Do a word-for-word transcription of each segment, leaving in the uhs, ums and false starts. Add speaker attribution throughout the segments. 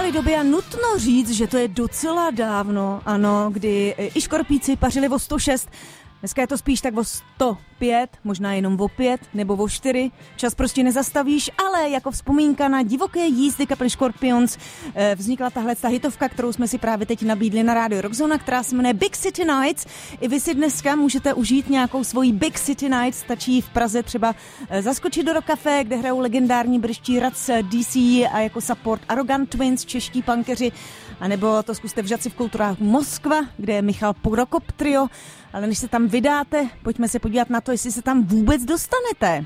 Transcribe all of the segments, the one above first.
Speaker 1: Bývaly doby a nutno říct, že to je docela dávno, ano, kdy i škorpíci pařili o sto šest. Dneska je to spíš tak o sto pět, možná jenom o pět nebo o čtyři. Čas prostě nezastavíš, ale jako vzpomínka na divoké jízdy kapely Scorpions vznikla tahle ta hitovka, kterou jsme si právě teď nabídli na rádiu Rockzone, která se jmenuje Big City Nights. I vy si dneska můžete užít nějakou svoji Big City Nights, stačí v Praze třeba zaskočit do Rock Café, kde hrajou legendární brští Rats D C a jako support Arrogant Twins, čeští punkeři, anebo to zkuste v Žadci v kulturách Moskva, kde je Michal Prokop Trio. Ale než se tam vydáte, pojďme se podívat na to, jestli se tam vůbec dostanete.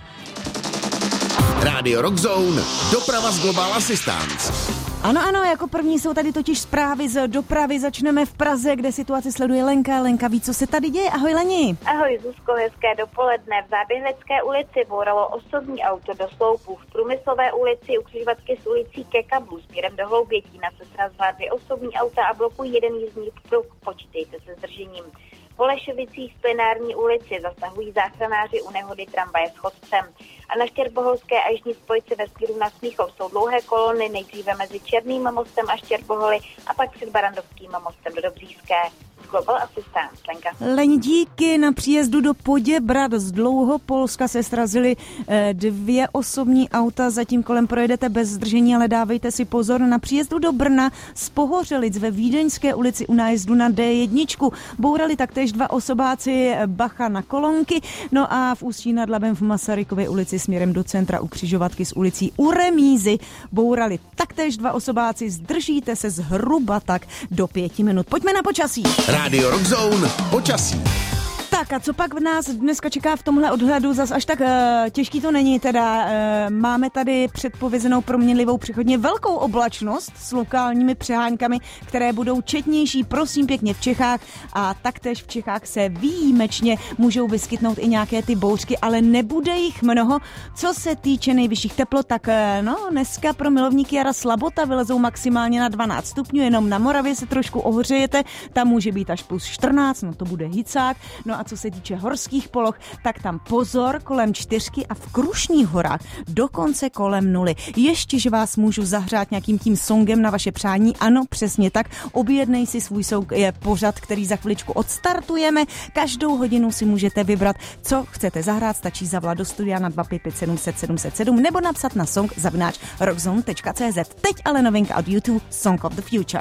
Speaker 2: Rádio Rockzone, doprava z Global Assistance.
Speaker 1: Ano, ano, jako první jsou tady totiž zprávy z dopravy. Začneme v Praze, kde situaci sleduje Lenka. Lenka ví, co se tady děje. Ahoj, Leni.
Speaker 3: Ahoj, Zuzko, hezké dopoledne. V Záběhlecké ulici bouralo osobní auto do sloupů. V Průmyslové ulici u křižovatky s ulicí ke Kablu směrem do Hloubětína se srazila dvě osobní auta a blokují jeden jízdní pruh. Počítejte se zdržením. V Holešovicích v Plenární ulici zasahují záchranáři u nehody tramvaje s chodcem. A na Štěrboholské a jižní spojce ve směru na Smíchov jsou dlouhé kolony, nejdříve mezi Černým mostem a Štěrboholy a pak před Barandovským mostem do Dobříšské. Global Assistance, Lenka.
Speaker 1: Leň, díky. Na příjezdu do Poděbrad z Dlouhopolska se srazily eh, dvě osobní auta, zatím kolem projedete bez zdržení, ale dávejte si pozor. Na příjezdu do Brna z Pohořelic ve Vídeňské ulici u nájezdu na D jedna bourali taktéž dva osobáci, bacha na kolonky, no a v Ústí nad Labem v Masarykově ulici směrem do centra u křižovatky s ulicí u Remízy bourali taktéž dva osobáci, zdržíte se zhruba tak do pěti minut. Pojďme na počasí.
Speaker 2: Rádio Rockzone, počasí.
Speaker 1: Tak a co pak v nás dneska čeká v tomhle odhledu, zas až tak uh, těžký to není, teda uh, máme tady předpovězenou proměnlivou přechodně velkou oblačnost s lokálními přeháňkami, které budou četnější, prosím pěkně v Čechách a taktéž v Čechách se výjimečně můžou vyskytnout i nějaké ty bouřky, ale nebude jich mnoho. Co se týče nejvyšších teplot, tak uh, no dneska pro milovníky jara slabota vylezou maximálně na dvanáct stupňů, jenom na Moravě se trošku ohřejete, tam může být až plus čtrnáct, no to bude hicák, no a co se týče horských poloh, tak tam pozor kolem čtyřky a v Krušných horách dokonce kolem nuly. Ještě, že vás můžu zahřát nějakým tím songem na vaše přání, ano, přesně tak, objednej si svůj song, je pořad, který za chviličku odstartujeme. Každou hodinu si můžete vybrat, co chcete zahrát, stačí zavolat do studia na dva pět pět sedm set sedm set sedm nebo napsat na song zavináč rockzone tečka cé zet. Teď ale novinka od YouTube, Song of the Future.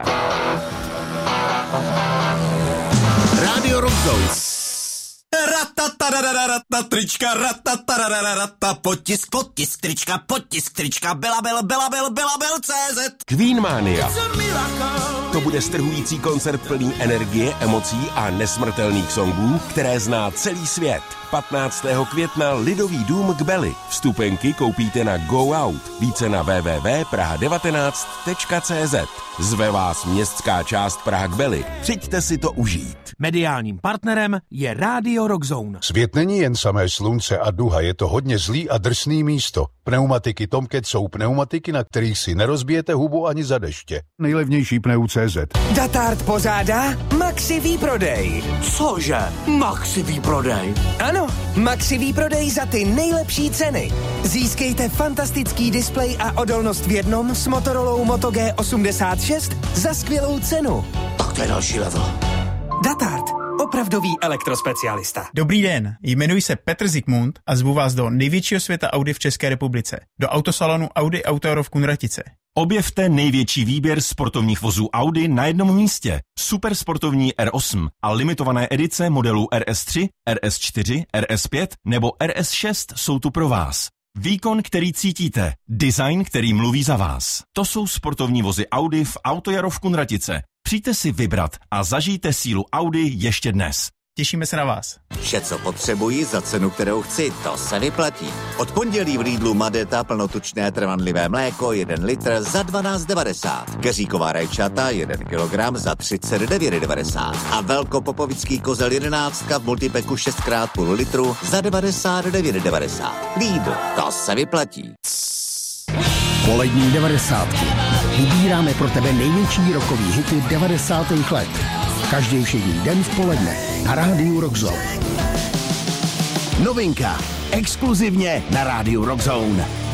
Speaker 2: Rádio Rockzone.
Speaker 4: Ratataradararatata, trička, ratataradararatata, potisk, potisk, trička, potisk, trička, Belabil, Belabil, Belabil, C Z.
Speaker 5: Queenmania. To bude strhující koncert plný energie, emocí a nesmrtelných songů, které zná celý svět. patnáctého května Lidový dům k Beli. Vstupenky koupíte na Go Out. Více na w w w tečka praha devatenáct tečka cé zet. Zve vás městská část Praha k Beli. Přijďte si to užít.
Speaker 6: Mediálním partnerem je Rádio Rockzone.
Speaker 7: Svět není jen samé slunce a duha, je to hodně zlý a drsný místo. Pneumatiky Tomcat jsou pneumatiky, na kterých si nerozbijete hubu ani za deště. Nejlevnější pneu tečka cé zet.
Speaker 8: Datard pořádá Maxi výprodej.
Speaker 6: Cože? Maxi výprodej?
Speaker 8: Ano, Maxi výprodej za ty nejlepší ceny. Získejte fantastický displej a odolnost v jednom s Motorolou Moto G osmdesát šest za skvělou cenu.
Speaker 6: Tak to je další level.
Speaker 8: Datard, opravdový elektrospecialista.
Speaker 9: Dobrý den, jmenuji se Petr Zikmund a zvu vás do největšího světa Audi v České republice, do autosalonu Audi Auto v Kunratice.
Speaker 10: Objevte největší výběr sportovních vozů Audi na jednom místě. Super sportovní R osm a limitované edice modelů R S tři, R S čtyři, R S pět nebo R S šest jsou tu pro vás. Výkon, který cítíte, design, který mluví za vás. To jsou sportovní vozy Audi v Autojaro v Kunratice. Přijďte si vybrat a zažijte sílu Audi ještě dnes.
Speaker 9: Těšíme se na vás.
Speaker 4: Vše, co potřebuji za cenu, kterou chci, to se vyplatí. Od pondělí v Lidlu Madeta plnotučné trvanlivé mléko jeden litr za dvanáct devadesát. Keříková rajčata jeden kilogram za třicet devět devadesát. A velkopopovický kozel jedenáctka v multipeku šest krát půl litru za devadesát devět devadesát. Lidl, to se vyplatí.
Speaker 11: Polední devadesátky. Vybíráme pro tebe největší rockový hity devadesátých let. Každý všední den v poledne na rádiu Rockzone.
Speaker 5: Novinka. Exkluzivně na rádiu Rockzone.